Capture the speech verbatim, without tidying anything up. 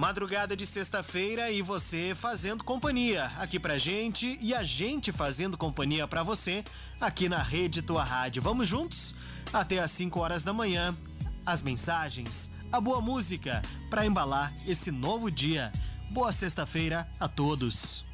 Madrugada de sexta-feira e você fazendo companhia aqui pra gente e a gente fazendo companhia pra você aqui na Rede Tua Rádio. Vamos juntos até às cinco horas da manhã. As mensagens, a boa música pra embalar esse novo dia. Boa sexta-feira a todos.